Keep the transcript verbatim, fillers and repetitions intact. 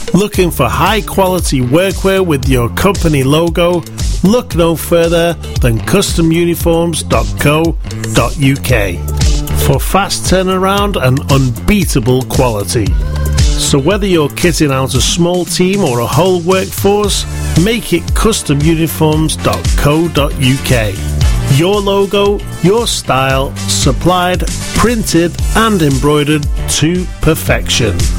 Looking for high quality workwear with your company logo? Look no further than custom uniforms dot co dot uk for fast turnaround and unbeatable quality. So whether you're kitting out a small team or a whole workforce, make it custom uniforms dot co dot uk. Your logo, your style, supplied, printed and embroidered to perfection.